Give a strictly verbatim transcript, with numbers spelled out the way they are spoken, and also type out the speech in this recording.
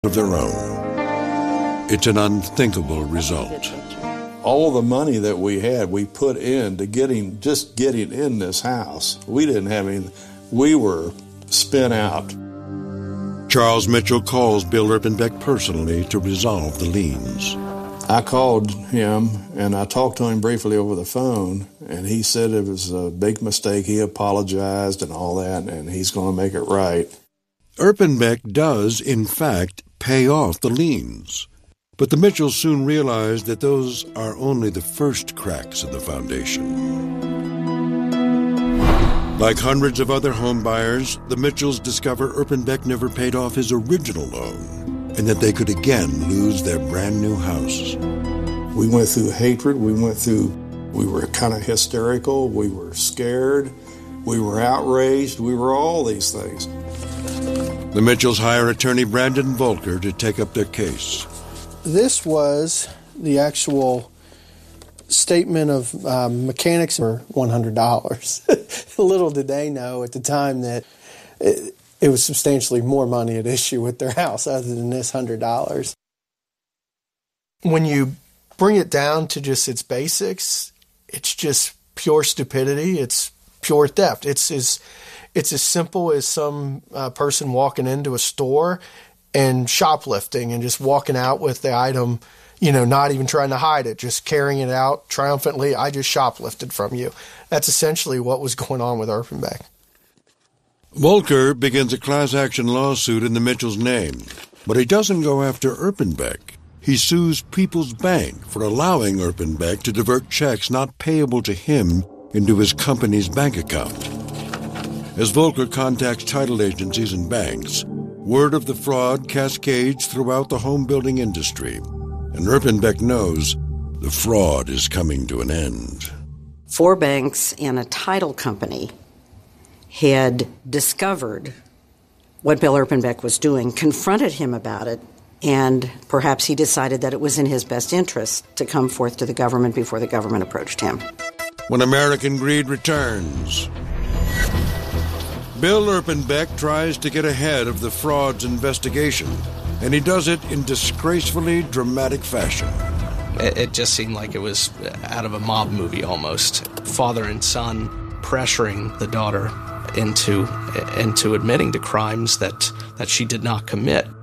of their own. It's an unthinkable result. All the money that we had, we put into getting, just getting in this house. We didn't have any, we were spent out. Charles Mitchell calls Bill Erpenbeck personally to resolve the liens. I called him and I talked to him briefly over the phone, and he said it was a big mistake. He apologized and all that, and he's going to make it right. Erpenbeck does, in fact, pay off the liens. But the Mitchells soon realized that those are only the first cracks in the foundation. Like hundreds of other home buyers, the Mitchells discover Erpenbeck never paid off his original loan, and that they could again lose their brand new house. We went through hatred. We went through, we were kind of hysterical. We were scared. We were outraged. We were all these things. The Mitchells hire attorney Brandon Volker to take up their case. This was the actual statement of um, mechanics for one hundred dollars. Little did they know at the time that it, it was substantially more money at issue with their house other than this one hundred dollars. When you bring it down to just its basics, it's just pure stupidity. It's pure theft. It's as, it's as simple as some uh, person walking into a store and shoplifting and just walking out with the item, you know, not even trying to hide it, just carrying it out triumphantly. I just shoplifted from you. That's essentially what was going on with Erpenbeck. Volker begins a class action lawsuit in the Mitchells' name, but he doesn't go after Erpenbeck. He sues People's Bank for allowing Erpenbeck to divert checks not payable to him into his company's bank account. As Volker contacts title agencies and banks, word of the fraud cascades throughout the home building industry, and Erpenbeck knows the fraud is coming to an end. Four banks and a title company had discovered what Bill Erpenbeck was doing, confronted him about it, and perhaps he decided that it was in his best interest to come forth to the government before the government approached him. When American greed returns, Bill Erpenbeck tries to get ahead of the fraud's investigation, and he does it in disgracefully dramatic fashion. It, it just seemed like it was out of a mob movie almost. Father and son pressuring the daughter into into admitting to crimes that, that she did not commit.